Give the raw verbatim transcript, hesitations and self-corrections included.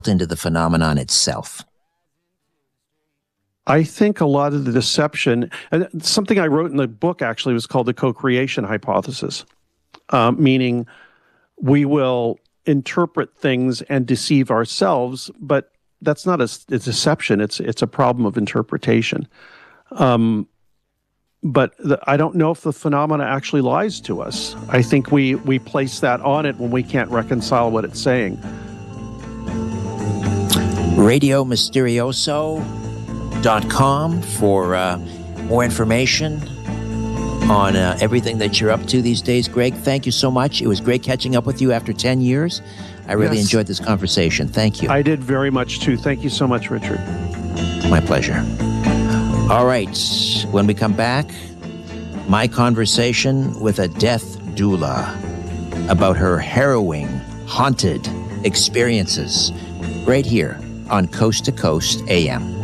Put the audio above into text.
into the phenomenon itself? I think a lot of the deception, and something I wrote in the book actually was called the co-creation hypothesis, uh, meaning we will interpret things and deceive ourselves, but that's not a, a deception. It's it's a problem of interpretation. Um, but the, I don't know if the phenomena actually lies to us. I think we we place that on it when we can't reconcile what it's saying. radio mysterioso dot com for uh, more information on uh, everything that you're up to these days. Greg, thank you so much. It was great catching up with you after ten years. I really yes. enjoyed this conversation. Thank you. I did very much too. Thank you so much, Richard. My pleasure. All right. When we come back, my conversation with a death doula about her harrowing, haunted experiences right here on Coast to Coast A M.